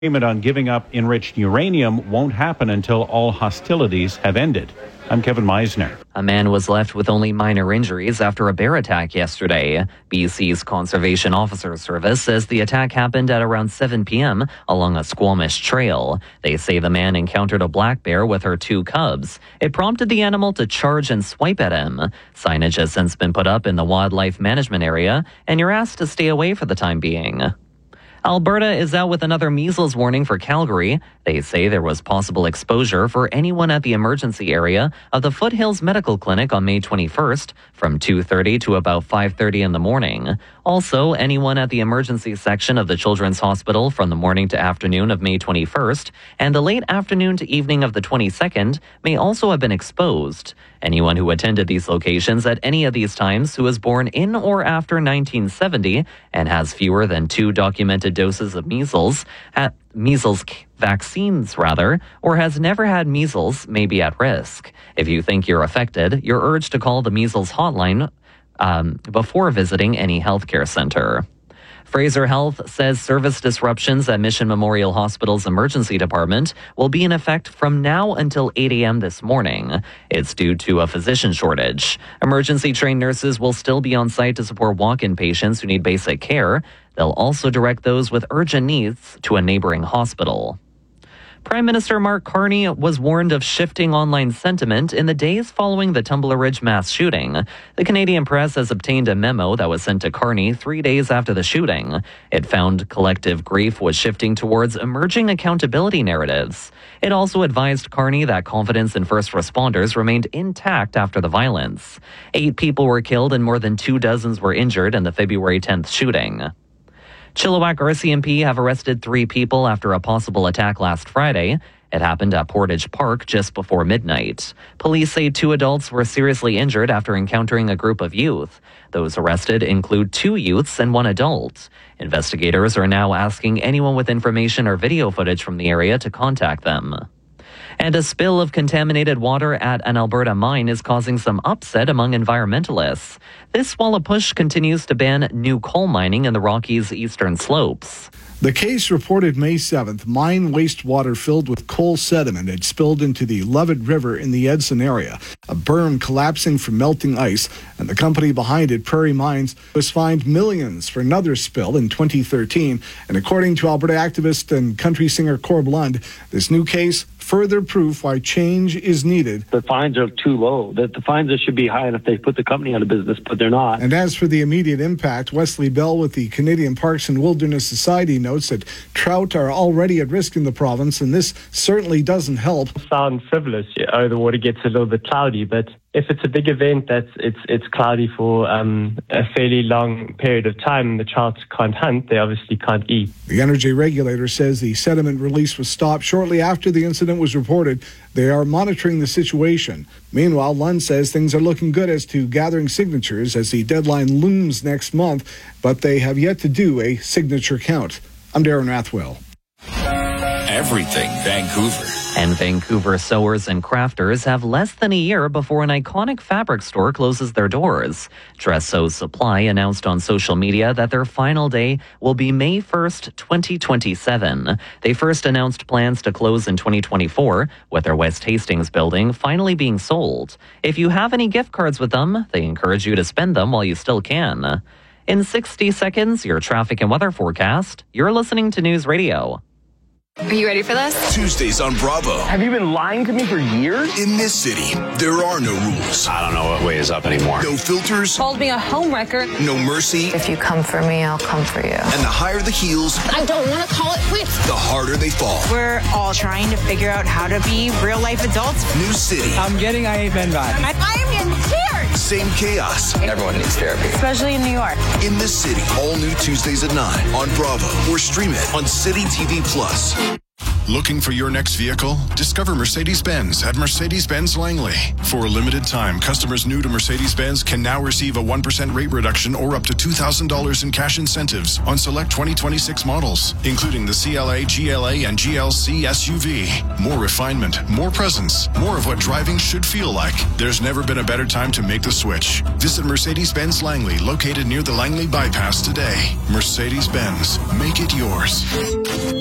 Agreement on giving up enriched uranium won't happen until all hostilities have ended. I'm Kevin Meisner. A man was left with only minor injuries after a bear attack yesterday. BC's Conservation Officer Service says the attack happened at around 7 p.m. along a Squamish trail. They say the man encountered a black bear with her 2 cubs. It prompted the animal to charge and swipe at him. Signage has since been put up in the wildlife management area, and you're asked to stay away for the time being. Alberta is out with another measles warning for Calgary. They say there was possible exposure for anyone at the emergency area of the Foothills Medical Clinic on May 21st from 2:30 to about 5:30 in the morning. Also, anyone at the emergency section of the Children's Hospital from the morning to afternoon of May 21st and the late afternoon to evening of the 22nd may also have been exposed. Anyone who attended these locations at any of these times who was born in or after 1970 and has fewer than 2 documented doses of measles vaccines, or has never had measles may be at risk. If you think you're affected, you're urged to call the measles hotline before visiting any healthcare center. Fraser Health says service disruptions at Mission Memorial Hospital's emergency department will be in effect from now until 8 a.m. this morning. It's due to a physician shortage. Emergency-trained nurses will still be on site to support walk-in patients who need basic care. They'll also direct those with urgent needs to a neighboring hospital. Prime Minister Mark Carney was warned of shifting online sentiment in the days following the Tumbler Ridge mass shooting. The Canadian Press has obtained a memo that was sent to Carney 3 days after the shooting. It found collective grief was shifting towards emerging accountability narratives. It also advised Carney that confidence in first responders remained intact after the violence. 8 people were killed and more than 2 dozen were injured in the February 10th shooting. Chilliwack RCMP have arrested 3 people after a possible attack last Friday. It happened at Portage Park just before midnight. Police say 2 adults were seriously injured after encountering a group of youth. Those arrested include 2 youths and 1 adult. Investigators are now asking anyone with information or video footage from the area to contact them. And a spill of contaminated water at an Alberta mine is causing some upset among environmentalists. This while a push continues to ban new coal mining in the Rockies' eastern slopes. The case reported May 7th, mine wastewater filled with coal sediment had spilled into the Levitt River in the Edson area, a berm collapsing from melting ice, and the company behind it, Prairie Mines, was fined millions for another spill in 2013. And according to Alberta activist and country singer Corb Lund, this new case further proof why change is needed. The fines are too low. The fines should be high enough they put the company out of business, but they're not. And as for the immediate impact, Wesley Bell with the Canadian Parks and Wilderness Society notes that trout are already at risk in the province, and this certainly doesn't help. Sound frivolous. The water gets a little bit cloudy, but if it's a big event that it's cloudy for a fairly long period of time, the trout can't hunt, they obviously can't eat. The energy regulator says the sediment release was stopped shortly after the incident was reported. They are monitoring the situation. Meanwhile, Lund says things are looking good as to gathering signatures as the deadline looms next month, but they have yet to do a signature count. I'm Darren Rathwell. Everything Vancouver. And Vancouver sewers and crafters have less than a year before an iconic fabric store closes their doors. Dress Sew Supply announced on social media that their final day will be May 1st, 2027. They first announced plans to close in 2024, with their West Hastings building finally being sold. If you have any gift cards with them, they encourage you to spend them while you still can. In 60 seconds, your traffic and weather forecast. You're listening to News Radio. Are you ready for this? Tuesdays on Bravo. Have you been lying to me for years? In this city, there are no rules. I don't know what way is up anymore. No filters. Called me a homewrecker. No mercy. If you come for me, I'll come for you. And the higher the heels, I don't want to call it quits. the harder they fall. We're all trying to figure out how to be real-life adults. New city. I'm getting I Ain't Been Bad. I am in tears. Same chaos. Everyone needs therapy. Especially in New York. In this city, all new Tuesdays at 9 on Bravo or stream it on City TV Plus. Looking for your next vehicle? Discover Mercedes-Benz at Mercedes-Benz Langley. For a limited time, customers new to Mercedes-Benz can now receive a 1% rate reduction or up to $2,000 in cash incentives on select 2026 models, including the CLA, GLA, and GLC SUV. More refinement, more presence, more of what driving should feel like. There's never been a better time to make the switch. Visit Mercedes-Benz Langley, located near the Langley Bypass today. Mercedes-Benz. Make it yours.